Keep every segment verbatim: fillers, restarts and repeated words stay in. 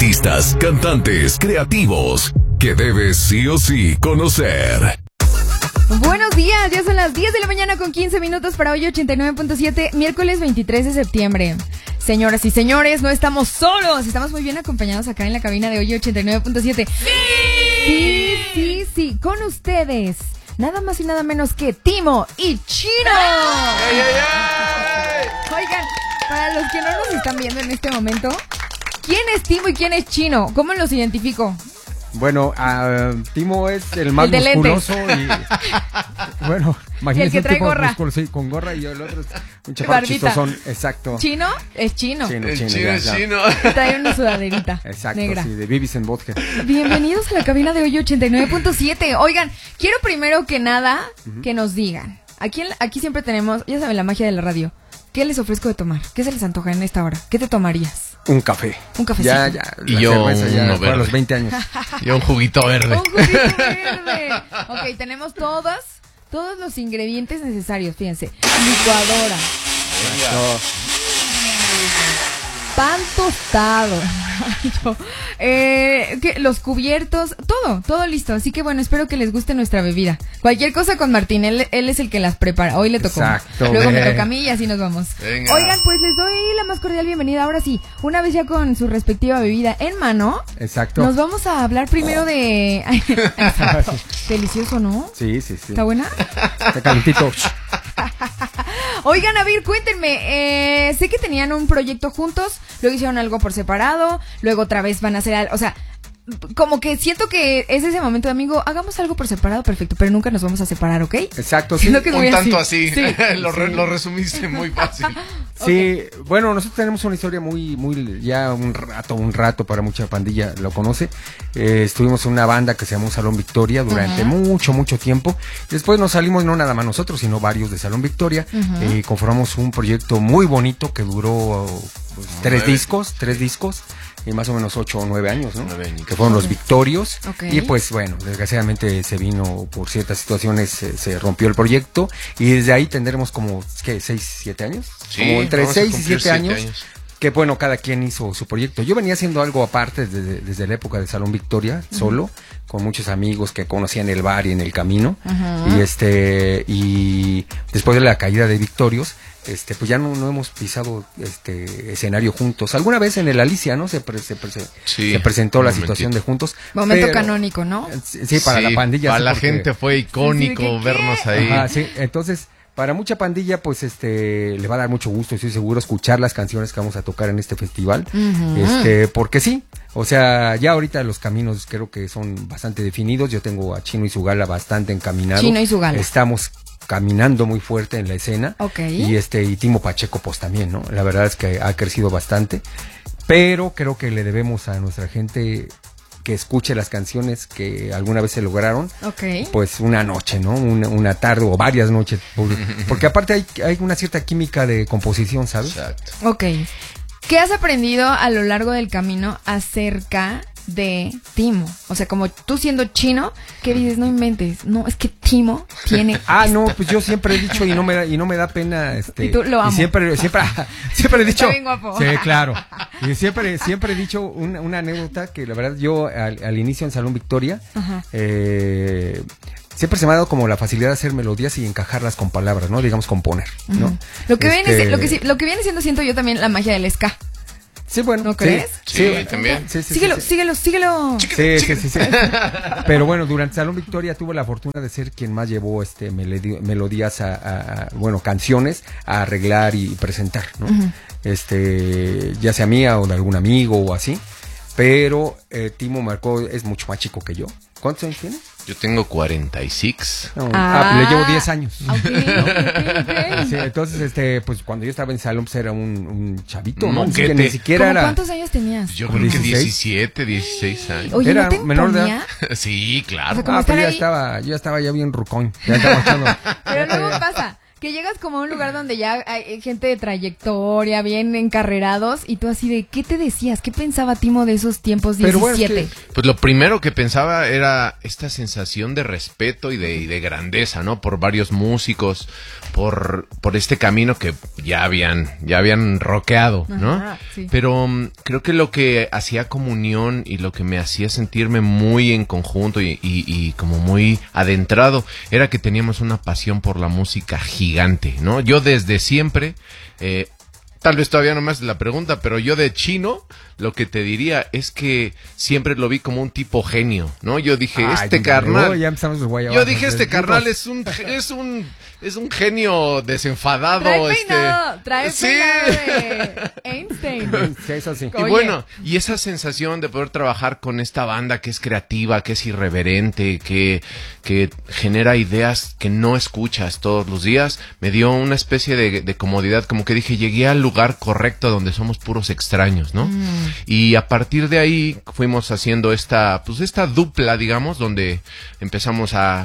artistas, cantantes, creativos, que debes sí o sí conocer. Buenos días, ya son las diez de la mañana con quince minutos para hoy ochenta y nueve punto siete, miércoles veintitrés de septiembre. Señoras y señores, no estamos solos, estamos muy bien acompañados acá en la cabina de hoy ochenta y nueve punto siete. ¡Sí! Sí, sí, sí, con ustedes, nada más y nada menos que Timo y Chino. ¡Ey, ey, ey! Oigan, para los que no nos están viendo en este momento, ¿quién es Timo y quién es Chino? ¿Cómo los identifico? Bueno, uh, Timo es el más el musculoso y bueno, imagínense el que trae tipo gorra. Musculoso, sí, con gorra y el otro es un chaparro chistosón, exacto. ¿Chino? Es chino. Chino, El chino, chino ya, es ya. chino. Trae una sudaderita Exacto, negra. sí, de Beavis and Butthead. Bienvenidos a la cabina de hoy ochenta y nueve punto siete. Oigan, quiero primero que nada uh-huh. que nos digan. Aquí, aquí siempre tenemos, ya saben, la magia de la radio. ¿Qué les ofrezco de tomar? ¿Qué se les antoja en esta hora? ¿Qué te tomarías? Un café. Un cafecito. Ya, ya. Y yo cerveza ya uno para verde. los veinte años. Yo un juguito verde. Un juguito verde. Ok, tenemos todos, todos los ingredientes necesarios, fíjense. Licuadora. No. Pan tostado. Yo, eh, ¿qué? Los cubiertos, todo, todo listo. Así que bueno, espero que les guste nuestra bebida. Cualquier cosa con Martín, él, él es el que las prepara. Hoy le tocó. Exacto, Luego ve. me toca a mí y así nos vamos. Venga. Oigan, pues les doy la más cordial bienvenida. Ahora sí, una vez ya con su respectiva bebida en mano, Exacto. nos vamos a hablar primero de... Ay, exacto. Delicioso, ¿no? Sí, sí, sí. ¿Está buena? Está calentito. Oigan, a ver, cuéntenme, eh, sé que tenían un proyecto juntos, luego hicieron algo por separado, luego otra vez van a hacer algo, o sea, como que siento que es ese momento de amigo, hagamos algo por separado, perfecto, pero nunca nos vamos a separar, ¿ok? Exacto, sí. Siento que es muy Un tanto así. Sí. lo, re- lo resumiste muy fácil. Sí, bueno, nosotros tenemos una historia muy, muy, ya un rato, un rato para mucha pandilla lo conoce. Eh, estuvimos en una banda que se llamó Salón Victoria durante uh-huh. mucho, mucho tiempo. Después nos salimos, no nada más nosotros, sino varios de Salón Victoria. Uh-huh. Eh, conformamos un proyecto muy bonito que duró pues, tres nueve. discos, tres discos. Y más o menos ocho o nueve años, ¿no? Nueve años. Que fueron los Victorios. Okay. Y pues bueno, desgraciadamente se vino por ciertas situaciones, se, se rompió el proyecto. Y desde ahí tendremos como, ¿qué? ¿Seis, siete años? Sí, como entre seis y siete, siete años, años. Que bueno, cada quien hizo su proyecto. Yo venía haciendo algo aparte desde, desde la época de Salón Victoria, uh-huh. solo, con muchos amigos que conocían el bar y en el camino. Uh-huh. Y este, y después de la caída de Victorios, este pues ya no, no hemos pisado este escenario juntos. Alguna vez en el Alicia, ¿no? Se, pre, se, pre, sí, se presentó la situación de juntos. Momento pero, canónico, ¿no? Sí, para sí, la pandilla. Para sí, la porque, gente fue icónico sí, vernos ahí. Ajá, sí, entonces, para mucha pandilla, pues este le va a dar mucho gusto, estoy seguro, escuchar las canciones que vamos a tocar en este festival. Uh-huh. Este, porque sí, o sea, ya ahorita los caminos creo que son bastante definidos. Yo tengo a Chino y su gala bastante encaminado. Chino y su gala. Estamos caminando muy fuerte en la escena. Okay. Y este, y Timo Pacheco pues también, ¿no? La verdad es que ha crecido bastante, pero creo que le debemos a nuestra gente que escuche las canciones que alguna vez se lograron, okay. pues una noche, ¿no? Una, una tarde o varias noches, porque, porque aparte hay, hay una cierta química de composición, ¿sabes? Exacto. Ok. ¿Qué has aprendido a lo largo del camino acerca de Timo? O sea, como tú siendo Chino, ¿qué dices? No inventes. No, es que Timo tiene... Ah, no, pues yo siempre he dicho y no me da, y no me da pena, este... Y tú lo amo. Y siempre, siempre, siempre he dicho... Está bien guapo. Sí, claro. Y siempre, siempre he dicho una, una anécdota que la verdad yo al, al inicio en Salón Victoria, eh, siempre se me ha dado como la facilidad de hacer melodías y encajarlas con palabras, ¿no? Digamos, componer, ¿no? Uh-huh. Lo que este... viene, lo que lo que viene siendo, siento yo también, la magia del ska. Sí, bueno. ¿No crees? Sí, sí, sí también. Sí, sí, síguelo, sí, sí. síguelo, síguelo. Sí, sí, sí, sí. Pero bueno, durante Salón Victoria tuve la fortuna de ser quien más llevó este melodi- melodías a, a, a, bueno, canciones a arreglar y presentar, ¿no? Uh-huh. Este, ya sea mía o de algún amigo o así. Pero eh, Timo marcó, es mucho más chico que yo. ¿Cuántos años tiene? Yo tengo cuarenta y seis. No, ah, ah, le llevo diez años. Okay, okay, okay. Sí, entonces, este, pues cuando yo estaba en Salón, pues era un, un chavito, Un ¿no? moquete. Que ni siquiera era... ¿Cuántos años tenías? Yo creo que diecisiete, dieciséis años. Oye, Era ¿no te menor de imponía? Sí, claro. O sea, como Ah, pues ya ahí... estaba, yo estaba ya bien rucón. Ya estaba echando. Pero luego pasa que llegas como a un lugar donde ya hay gente de trayectoria, bien encarrerados, y tú así de, ¿qué te decías? ¿Qué pensaba Timo de esos tiempos diecisiete? Pero bueno, es que, pues lo primero que pensaba era esta sensación de respeto y de, y de grandeza, ¿no? Por varios músicos, por, por este camino que ya habían, ya habían rockeado, ¿no? Ajá, sí. Pero um, creo que lo que hacía comunión y lo que me hacía sentirme muy en conjunto y, y, y como muy adentrado era que teníamos una pasión por la música gigante, ¿no? Yo desde siempre, eh, tal vez todavía no me haces la pregunta, pero yo de Chino lo que te diría es que siempre lo vi como un tipo genio, ¿no? Yo dije, Ay, este mira, carnal, luego ya empezamos los yo guayabazos, dije, este los carnal grupos. es un, es un, es un genio desenfadado, Trae este. peinado, trae Sí. peinado de Einstein. Sí, eso sí. Y Oye. bueno, y esa sensación de poder trabajar con esta banda que es creativa, que es irreverente, que, que genera ideas que no escuchas todos los días, me dio una especie de, de comodidad, como que dije, llegué al lugar correcto donde somos puros extraños, ¿no? Mm. Y a partir de ahí fuimos haciendo esta, pues esta dupla, digamos, donde empezamos a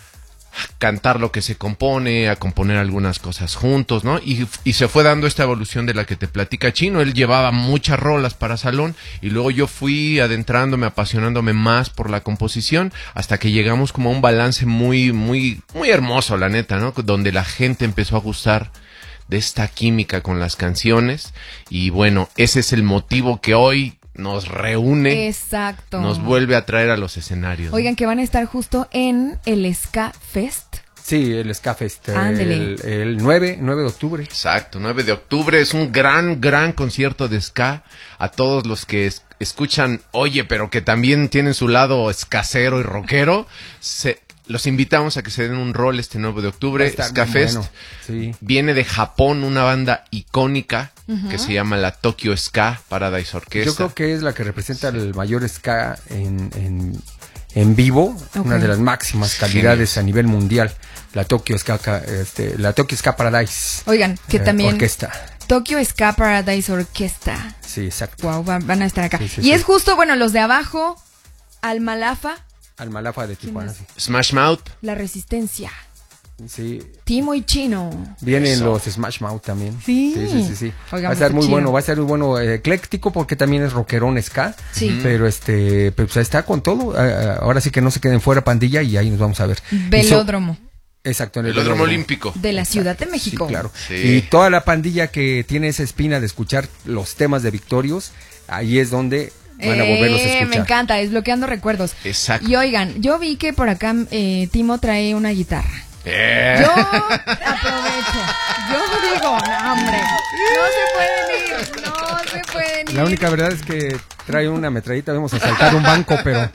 cantar lo que se compone, a componer algunas cosas juntos, ¿no? Y, y se fue dando esta evolución de la que te platica Chino. Él llevaba muchas rolas para salón y luego yo fui adentrándome, apasionándome más por la composición hasta que llegamos como a un balance muy, muy, muy hermoso, la neta, ¿no? Donde la gente empezó a gustar de esta química con las canciones y bueno, ese es el motivo que hoy nos reúne, Exacto. nos vuelve a traer a los escenarios. Oigan, que van a estar justo en el Ska Fest. Sí, el Ska Fest, Ándele. el, el nueve de octubre. Exacto, nueve de octubre es un gran, gran concierto de ska. A todos los que es- escuchan, oye, pero que también tienen su lado skacero y rockero, se, los invitamos a que se den un rol este nueve de octubre. Va a estar Ska bien Fest. bueno, sí. Viene de Japón una banda icónica que se llama la Tokyo Ska Paradise Orchestra. Yo creo que es la que representa el mayor ska en, en, en vivo, Ok. una de las máximas calidades a nivel mundial, la Tokyo Ska, este, la Tokyo Ska Paradise. Oigan, que eh, también Orquesta. Tokyo Ska Paradise Orquesta. Sí, exacto. Wow, van, van a estar acá. Sí, sí, y sí. es justo, bueno, los de abajo, Almalafa, Almalafa de Tijuana, sí. Smash Mouth. La Resistencia, Sí, Timo y Chino. vienen Eso. los Smash Mouth también. Sí. Sí, sí, sí, sí. Oigan, va a estar qué muy chido. bueno, va a ser muy bueno, eh, ecléctico porque también es rockerón ska. Sí. Pero este, pues está con todo. Ah, ah, ahora sí que no se queden fuera, pandilla, y ahí nos vamos a ver. Y so- Velódromo exacto, en el Velódromo velódromo. Olímpico. de la Ciudad de México. Sí, claro. Sí. Y toda la pandilla que tiene esa espina de escuchar los temas de Victorious, ahí es donde van a volverlos a Eh, escuchar. me encanta, desbloqueando recuerdos. Exacto. Y oigan, yo vi que por acá eh, Timo trae una guitarra. Eh. Yo aprovecho. Yo digo, no, hombre, no se pueden ir, no se pueden ir. La única verdad es que trae una metralleta, vamos a saltar un banco, pero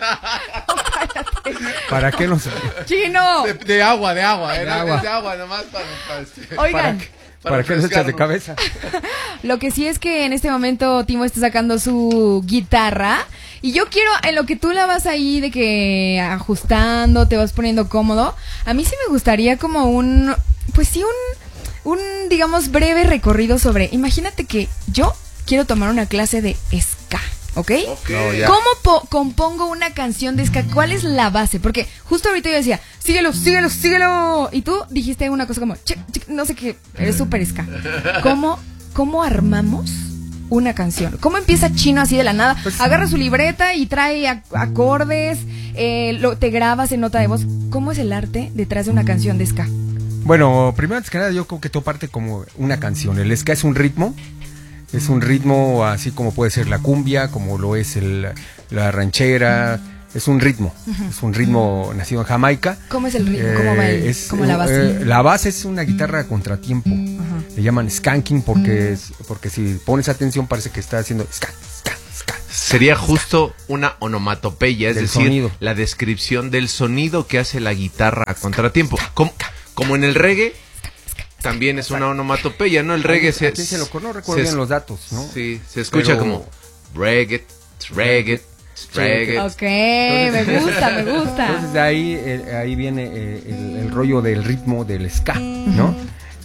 ¿para qué nos...? Chino. De, de agua, de agua, eh, De agua. de agua, nomás para, para, este, Oigan, ¿Para qué nos echas de refrescarnos. cabeza? lo que sí es que en este momento Timo está sacando su guitarra. Y yo quiero, en lo que tú la vas ahí de que ajustando, te vas poniendo cómodo, a mí sí me gustaría como un, pues sí, un, un, digamos, breve recorrido sobre, imagínate que yo quiero tomar una clase de ska, ¿ok? Ok. No, ya. ¿Cómo po- compongo una canción de ska? ¿Cuál es la base? Porque justo ahorita yo decía, síguelo, síguelo, síguelo. Y tú dijiste una cosa como, "Che, che", no sé qué, eres súper ska. ¿Cómo, ¿Cómo armamos una canción? ¿Cómo empieza Chino así de la nada? Pues- Agarra su libreta y trae ac- acordes, eh, lo, te grabas en nota de voz. ¿Cómo es el arte detrás de una canción de ska? Bueno, primero antes que nada yo creo que todo parte como una canción. El ska es un ritmo, es un ritmo así como puede ser la cumbia, como lo es el, la ranchera, es un ritmo, es un ritmo nacido en Jamaica. ¿Cómo es el ritmo? ¿Cómo va el- Eh, es, cómo la eh, base? eh, la base es una guitarra a contratiempo, le llaman skanking porque, es, porque si pones atención parece que está haciendo ska, ska, ska. Sería justo una onomatopeya, es Del decir, sonido. la descripción del sonido que hace la guitarra a contratiempo. Como, como en el reggae, también es una onomatopeya, ¿no? El reggae se... ¿A quién se lo ocurrió? No recuerdo se- bien los datos, ¿no? Sí, se escucha Pero- como reggae, reggae, reggae. Ok, me gusta, me gusta. Entonces de ahí, eh, ahí viene eh, el, el rollo del ritmo del ska, ¿no?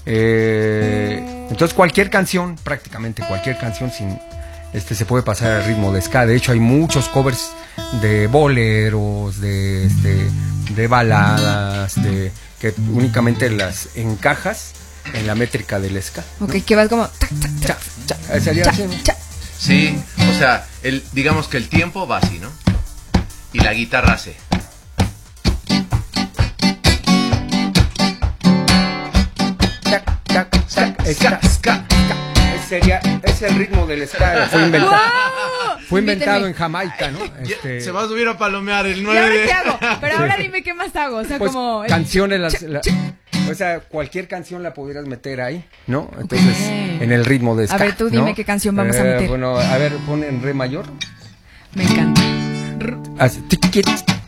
Eh, entonces cualquier canción, prácticamente cualquier canción sin este se puede pasar al ritmo de ska. De hecho hay muchos covers de boleros, de este, de baladas, de que únicamente las encajas en la métrica del ska. Ok, que vas como... tac, tac, Cha, tac, cha, sería cha, así, ¿no? cha. Sí, o sea, el, digamos que el tiempo va así, ¿no? Y la guitarra hace. Tac, tac, tac, Ska, ska. ska. Ese sería, es el ritmo del ska. Fue inventado, ¡Wow! fue inventado Invíteme. en Jamaica, ¿no? Ya, Este, se va a subir a palomear el ¿Y ahora nueve. qué hago? Pero ahora dime qué más hago. O sea, pues, como... el- canciones, las, la- o sea, cualquier canción la pudieras meter ahí, ¿no? Entonces, Ok. en el ritmo de A ska. ver, tú dime ¿no? qué canción vamos a Eh, meter. Bueno, a ver, pon en re mayor. Me encanta. Así, tiqui,